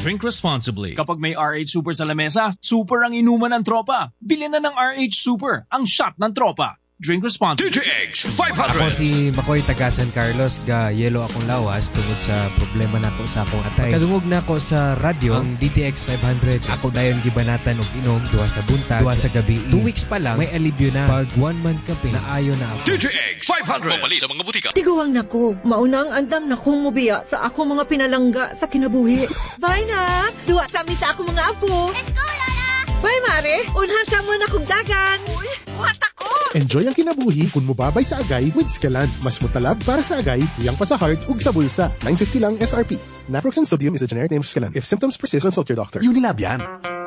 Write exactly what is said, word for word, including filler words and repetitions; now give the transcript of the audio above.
Drink responsibly. Kapag may R H Super sa lamesa, super ang inuman ng tropa. Bilhin na ng R H Super, ang shot ng tropa. Drink responsibly. D T X five hundred. Ako si Makoy taga San Carlos, ga yelo akong lawas tungod sa problema nako sa akong atay. Kadungog na ako sa radyo ang D T X five hundred. Ako dayon gibanatan og inom duha sa buntag, duha sa gabi. Two weeks pa lang may alibyo na. Pag one month campaign, naayo na ako. D T X five hundred. Mapalit sa mga butika. Tiguang nako, maunang andam na kong mubiya sa ako mga pinalangga sa kinabuhi. Bye na! Duwa sa amin sa ako mga apo. Let's go, Lola! Bye, Mare! Unhan sa mo na kong dagan. Uy, buhat ako! Enjoy ang kinabuhi kung mubabay sa agay with Scalan. Mas mutalab para sa agay, tuyang pa sa heart, ug sa bulsa. nine fifty lang S R P. Naproxen sodium is a generic name of Scalan. If symptoms persist, consult your doctor. Unilab yan.